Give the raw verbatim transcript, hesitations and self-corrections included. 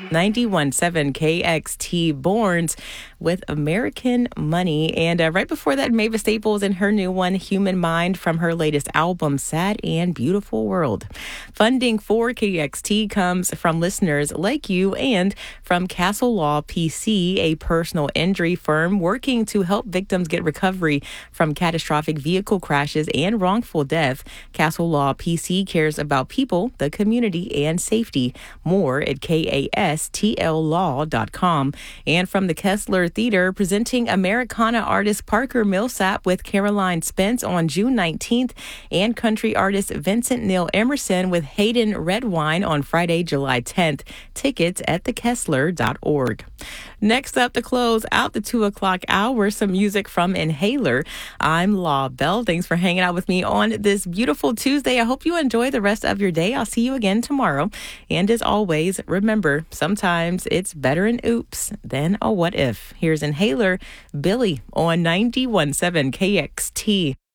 ninety-one point seven K X T Borns with American Money. And uh, right before that, Mavis Staples and her new one, Human Mind, from her latest album, Sad and Beautiful World. Funding for K X T comes from listeners like you and from Castle Law P C, a personal injury firm working to help victims get recovery from catastrophic vehicle crashes and wrongful death. Castle Law P C cares about people, the community, and safety. More at K A S T L law dot com. And from the Kessler Theater, presenting Americana artist Parker Millsap with Caroline Spence on June nineteenth, and country artist Vincent Neil Emerson with Hayden Redwine on Friday, July tenth. Tickets at the kessler dot org. Next up to close out the two o'clock hour, some music from Inhaler. I'm Law Bell. Thanks for hanging out with me on this beautiful Tuesday. I hope you enjoy the rest of your day. I'll see you again tomorrow. And as always, remember, sometimes it's better an oops than a what if. Here's Inhaler, Billy on ninety-one point seven K X T.